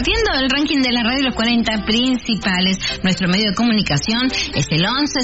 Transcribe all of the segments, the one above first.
compartiendo el ranking de la radio, los 40 principales. Nuestro medio de comunicación es el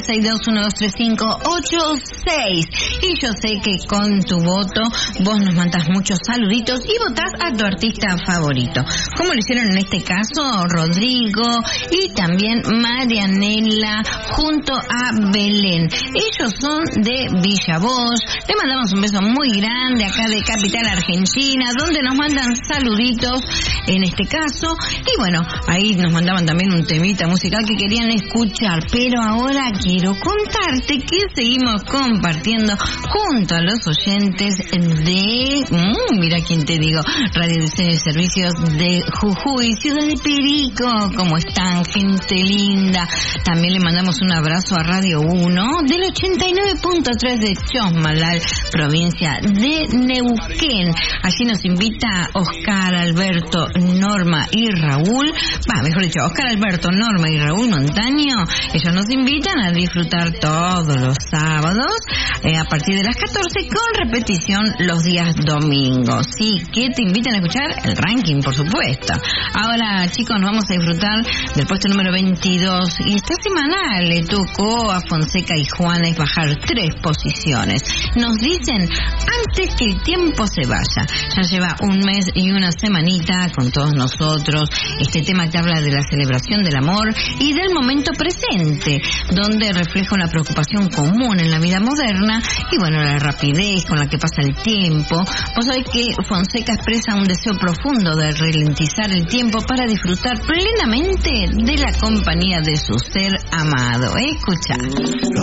11-6212-3586. Y yo sé que con tu voto vos nos mandás muchos saluditos y votás a tu artista favorito. Como lo hicieron en este caso Rodrigo y también Marianela junto a Belén. Ellos son de Villa Voz. Le mandamos un beso muy grande acá de Capital Argentina, donde nos mandan saluditos en este caso. Y bueno, ahí nos mandaban también un temita musical que querían escuchar. Pero ahora quiero contarte que seguimos compartiendo junto a los oyentes de... mira quién te digo, Radio Diseño y Servicios de Jujuy, Ciudad de Perico. ¿Cómo están, gente linda? También le mandamos un abrazo a Radio 1 del 89.3 de Chosmalal, provincia de Neuquén. Allí nos invita Oscar, Alberto, Norma y Raúl. Mejor dicho, Oscar, Alberto, Norma y Raúl Montaño. Ellos nos invitan a disfrutar todos los sábados a partir de las 14 con repetición los días domingos. Sí, que te invitan a escuchar el ranking, por supuesto. Ahora, chicos, nos vamos a disfrutar del puesto número 22. Y esta semana le tocó a Fonseca y Juanes bajar 3 posiciones. Nos dicen, antes que el tiempo se vaya. Ya lleva un mes y una semanita con todos nosotros. Este tema que habla de la celebración del amor y del momento presente, donde refleja una preocupación común en la vida moderna y bueno, la rapidez con la que pasa el tiempo. Vos sabés que Fonseca expresa un deseo profundo de ralentizar el tiempo para disfrutar plenamente de la compañía de su ser amado. Escuchá.